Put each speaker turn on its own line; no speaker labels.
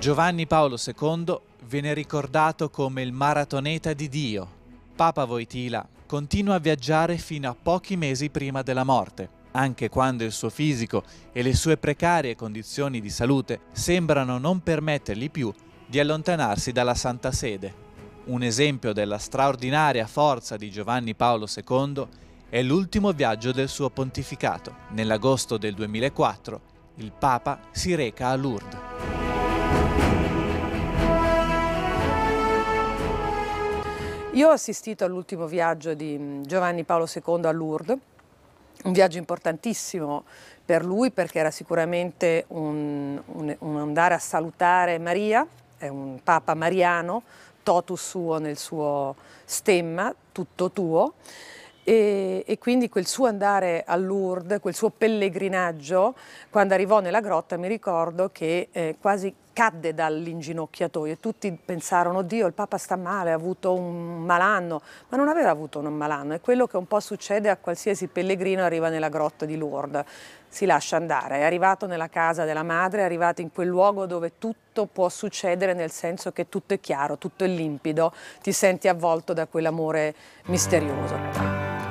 Giovanni Paolo II viene ricordato come il maratoneta di Dio. Papa Wojtyła continua a viaggiare fino a pochi mesi prima della morte, anche quando il suo fisico e le sue precarie condizioni di salute sembrano non permettergli più di allontanarsi dalla Santa Sede. Un esempio della straordinaria forza di Giovanni Paolo II è l'ultimo viaggio del suo pontificato. Nell'agosto del 2004 il Papa si reca a Lourdes.
Io ho assistito all'ultimo viaggio di Giovanni Paolo II a Lourdes, un viaggio importantissimo per lui perché era sicuramente un andare a salutare Maria, è un Papa mariano, totus suo nel suo stemma, tutto tuo, e quindi quel suo andare a Lourdes, quel suo pellegrinaggio, quando arrivò nella grotta mi ricordo che quasi cadde dall'inginocchiatoio e tutti pensarono: Dio, il Papa sta male, ha avuto un malanno, ma non aveva avuto un malanno, è quello che un po' succede a qualsiasi pellegrino arriva nella grotta di Lourdes, si lascia andare, è arrivato nella casa della madre, è arrivato in quel luogo dove tutto può succedere, nel senso che tutto è chiaro, tutto è limpido, ti senti avvolto da quell'amore misterioso.